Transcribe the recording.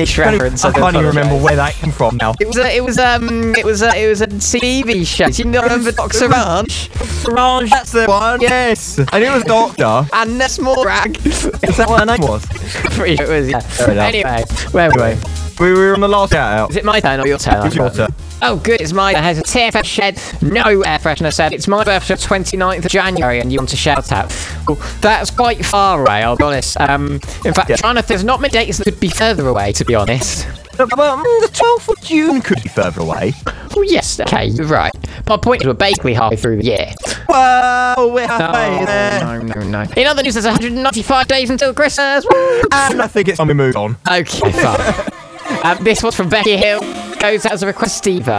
niche reference. I can't even remember where that came from now. It was a TV show. Do you not remember Dr. Ranch? Ranch, that's the one. Yes, I knew it was Doctor. And Ness Morag. Is that what her name was? Pretty sure it was, yeah. Fair enough. Anyway, where were we? We were on the last shout out. Is it my turn or your turn? It's your turn. Oh, good. It's my turn. Has a TFF shed. No air freshener said. It's my birthday, 29th of January, and you want to shout out. Well, that's quite far away, I'll be honest. In fact, trying to think, there's not many dates that could be further away, to be honest. Well, the 12th of June could be further away. Oh, yes, okay, you're right. My point is we're basically halfway through the year. Well, we're halfway there. No. In other news, there's 195 days until Christmas. And I think it's time we move on. Okay, fine. This was from Becky Hill. Goes out as a request, Steve.